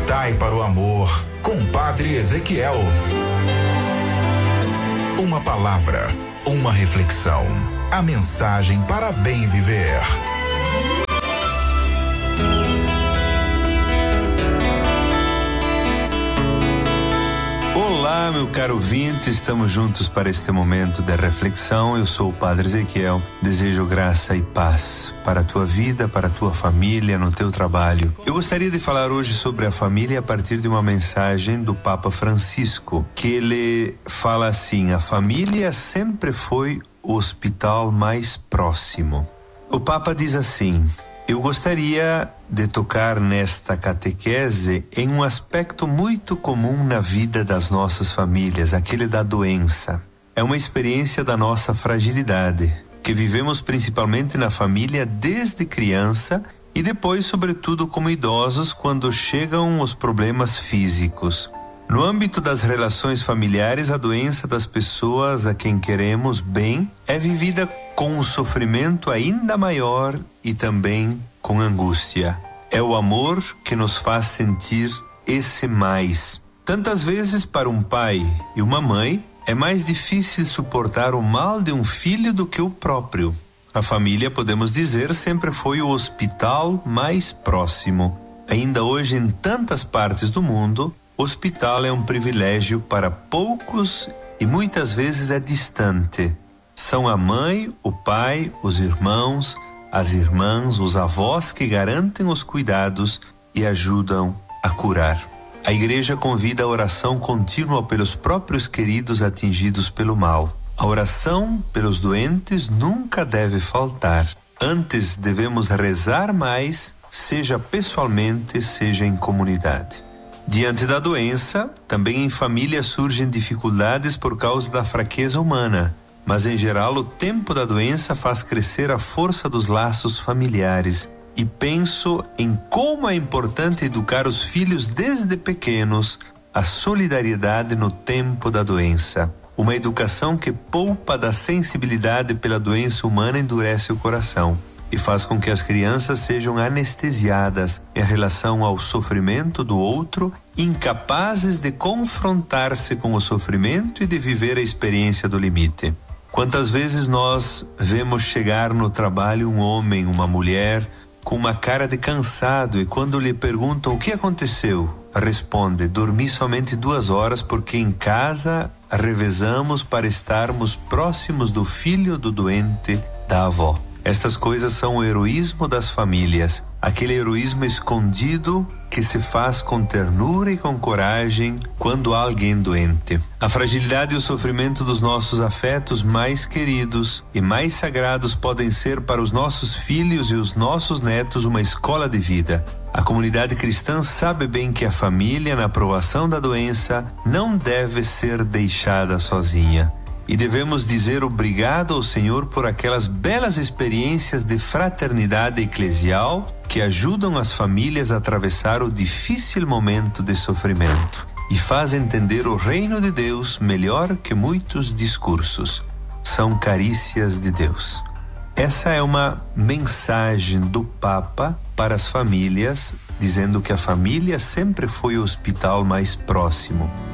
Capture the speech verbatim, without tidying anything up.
Despertai para o amor, com Padre Ezequiel. Uma palavra, uma reflexão, a mensagem para bem viver. Olá, meu caro ouvinte, estamos juntos para este momento de reflexão. Eu sou o Padre Ezequiel, desejo graça e paz para a tua vida, para a tua família, no teu trabalho. Eu gostaria de falar hoje sobre a família a partir de uma mensagem do Papa Francisco, que ele fala assim: a família sempre foi o hospital mais próximo. O Papa diz assim: eu gostaria de tocar nesta catequese em um aspecto muito comum na vida das nossas famílias, aquele da doença. É uma experiência da nossa fragilidade, que vivemos principalmente na família desde criança e depois, sobretudo, como idosos, quando chegam os problemas físicos. No âmbito das relações familiares, a doença das pessoas a quem queremos bem é vivida com um sofrimento ainda maior e também com angústia. É o amor que nos faz sentir esse mais. Tantas vezes, para um pai e uma mãe, é mais difícil suportar o mal de um filho do que o próprio. A família, podemos dizer, sempre foi o hospital mais próximo. Ainda hoje, em tantas partes do mundo, o hospital é um privilégio para poucos e muitas vezes é distante. São a mãe, o pai, os irmãos, as irmãs, os avós que garantem os cuidados e ajudam a curar. A igreja convida a oração contínua pelos próprios queridos atingidos pelo mal. A oração pelos doentes nunca deve faltar. Antes devemos rezar mais, seja pessoalmente, seja em comunidade. Diante da doença, também em família surgem dificuldades por causa da fraqueza humana. Mas, em geral, o tempo da doença faz crescer a força dos laços familiares. E penso em como é importante educar os filhos desde pequenos a solidariedade no tempo da doença. Uma educação que poupa da sensibilidade pela doença humana endurece o coração e faz com que as crianças sejam anestesiadas em relação ao sofrimento do outro, incapazes de confrontar-se com o sofrimento e de viver a experiência do limite. Quantas vezes nós vemos chegar no trabalho um homem, uma mulher, com uma cara de cansado, e quando lhe perguntam o que aconteceu, responde: dormi somente duas horas porque em casa revezamos para estarmos próximos do filho, do doente, da avó. Estas coisas são o heroísmo das famílias, aquele heroísmo escondido que se faz com ternura e com coragem quando há alguém doente. A fragilidade e o sofrimento dos nossos afetos mais queridos e mais sagrados podem ser para os nossos filhos e os nossos netos uma escola de vida. A comunidade cristã sabe bem que a família, na provação da doença, não deve ser deixada sozinha. E devemos dizer obrigado ao Senhor por aquelas belas experiências de fraternidade eclesial que ajudam as famílias a atravessar o difícil momento de sofrimento e fazem entender o reino de Deus melhor que muitos discursos. São carícias de Deus. Essa é uma mensagem do Papa para as famílias, dizendo que a família sempre foi o hospital mais próximo.